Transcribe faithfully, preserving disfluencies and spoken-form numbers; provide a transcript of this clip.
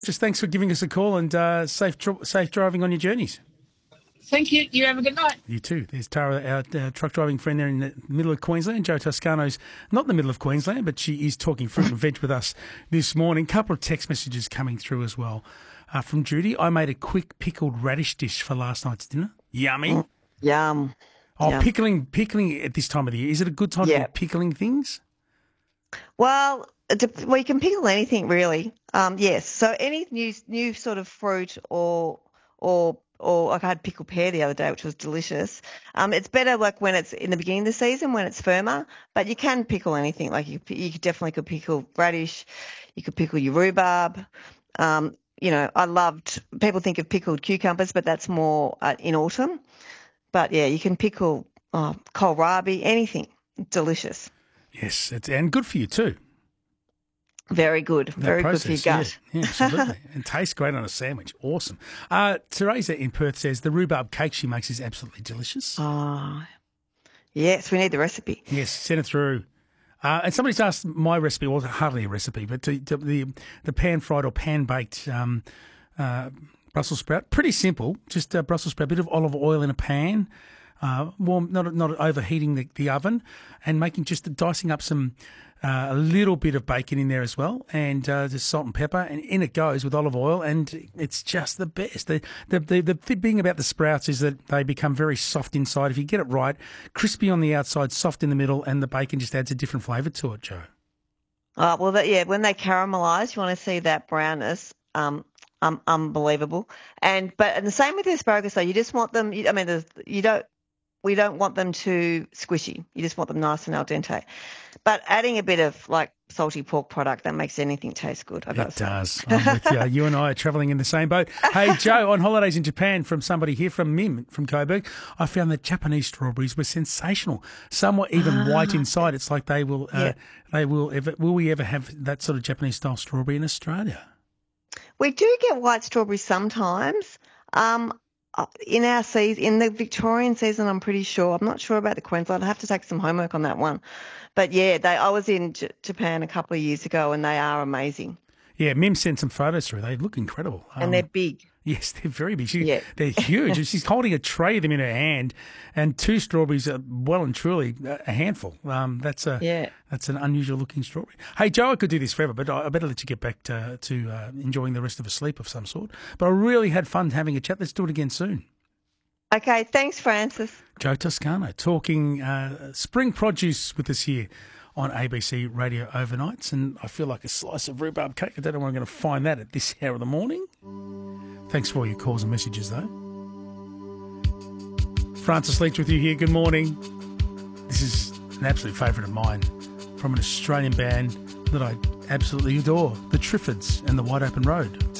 Just thanks for giving us a call and uh, safe dr- safe driving on your journeys. Thank you. You have a good night. You too. There's Tara, our uh, truck driving friend there in the middle of Queensland. Joe Toscano's not in the middle of Queensland, but she is talking fruit and veg with us this morning. Couple of text messages coming through as well. Uh, from Judy, I made a quick pickled radish dish for last night's dinner. Yummy. Mm, yum. Oh, Yum. pickling, pickling at this time of the year. Is it a good time Yeah. to be pickling things? Well, it dep- well, you can pickle anything really. Um, yes. So any new new sort of fruit or or or like I had pickled pear the other day, which was delicious. Um, it's better like when it's in the beginning of the season when it's firmer. But you can pickle anything. Like you, you could definitely could pickle radish. You could pickle your rhubarb. Um, you know, I loved. People think of pickled cucumbers, but that's more uh, in autumn. But yeah, you can pickle oh, kohlrabi, anything. Delicious. Yes, it's, and good for you too. Very good. That Very process, good for your gut. Yeah, yeah, absolutely. And tastes great on a sandwich. Awesome. Uh, Teresa in Perth says the rhubarb cake she makes is absolutely delicious. Oh, yes, we need the recipe. Yes, send it through. Uh, and somebody's asked my recipe, well, hardly a recipe, but to, to the the pan-fried or pan-baked um, uh, Brussels sprout. Pretty simple, just uh, Brussels sprout, a bit of olive oil in a pan, uh, warm, not not overheating the, the oven, and making just dicing up some uh, a little bit of bacon in there as well, and uh, just salt and pepper, and in it goes with olive oil, and it's just the best. The the the, the thing about the sprouts is that they become very soft inside if you get it right, crispy on the outside, soft in the middle, and the bacon just adds a different flavour to it, Joe. Oh, well, that, yeah, when they caramelise, you want to see that brownness. Um, um, unbelievable. And but and the same with the asparagus, though. You just want them. I mean, there's- you don't. We don't want them too squishy. You just want them nice and al dente. But adding a bit of like salty pork product, that makes anything taste good. I've got It to say. does. I'm with you. You and I are travelling in the same boat. Hey, Joe, on holidays in Japan, from somebody here, from Mim from Coburg, I found that Japanese strawberries were sensational. Some were even white inside. It's like they will, uh, Yeah. they will ever. Will we ever have that sort of Japanese style strawberry in Australia? We do get white strawberries sometimes. Um, uh, in our season, in the Victorian season, I'm pretty sure. I'm not sure about the Queensland. I have to take some homework on that one. But yeah, they. I was in J- Japan a couple of years ago, and they are amazing. Yeah, Mim sent some photos through. They look incredible. And Um, they're big. Yes, they're very big. She, Yeah. They're huge. She's holding a tray of them in her hand, and two strawberries are well and truly a handful. Um, that's a Yeah. that's an unusual looking strawberry. Hey, Joe, I could do this forever, but I I better let you get back to, to uh, enjoying the rest of a sleep of some sort. But I really had fun having a chat. Let's do it again soon. Okay, thanks, Francis. Joe Toscano talking uh, spring produce with us here on A B C Radio Overnights, and I feel like a slice of rhubarb cake. I don't know where I'm going to find that at this hour of the morning. Thanks for all your calls and messages, though. Francis Leach with you here. Good morning. This is an absolute favourite of mine from an Australian band that I absolutely adore, the Triffids and the Wide Open Road.